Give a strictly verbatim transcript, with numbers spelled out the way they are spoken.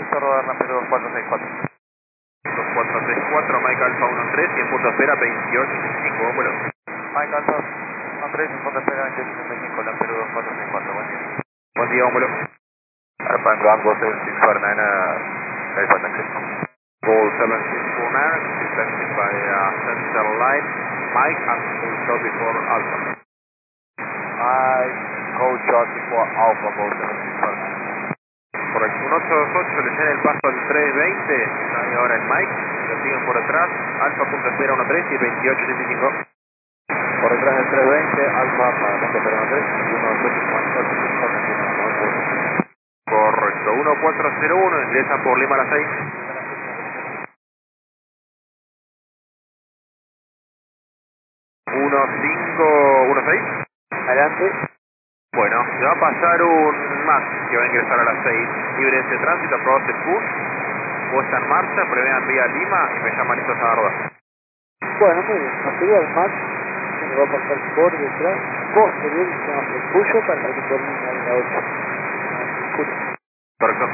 Alto, rodar Ramiro dos cuatro seis cuatro. dos cuatro seis cuatro, Mike Alfa uno tres, cien puntos espera, veintiocho setenta y cinco, vámonos. Mike Alto uno tres, cien puntos espera, veintiocho setenta y cinco, Ramiro dos cuatro seis cuatro, buen día. Buen día, vámonos. Alpine ground, go seven six four nine, uh, verify taxi. Goal seven six four nine, detected by uh, center line, Mike and full shot before Alpha. Mike, code shot before Alpha, go seven six four nine. Correcto, un ocho dos ocho, le tiene el paso al tres veinte, está ahí ahora el Mike, lo siguen por detrás, Alfa punto espera uno tres y veintiocho setenta y cinco. Por detrás del tres veinte, Alfa, para punto espera uno tres, y uno ocho cuatro cinco. Correcto, uno cuatro cero uno, ingresan por Lima a las seis. uno cinco uno seis. Adelante. Bueno, se va a pasar un Max que va a ingresar a las seis. Libre de tránsito, aprobaste el bus. Puesta en marcha, prevean vía Lima y me llaman listos a rodar. Bueno, muy bien. Nos sería el Max, que va a pasar por detrás, posterior, y se llama el puyo para que termine a la ocho. Correcto.